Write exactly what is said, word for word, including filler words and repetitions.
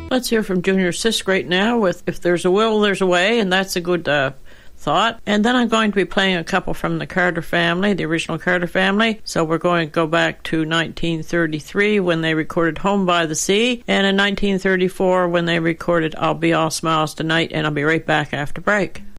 Let's hear from Junior Sisk right now with If There's a Will, There's a Way, and that's a good uh, thought. And then I'm going to be playing a couple from the Carter family, the original Carter family. So we're going to go back to nineteen thirty-three when they recorded Home by the Sea, and in nineteen thirty-four when they recorded I'll Be All Smiles Tonight, and I'll be right back after break.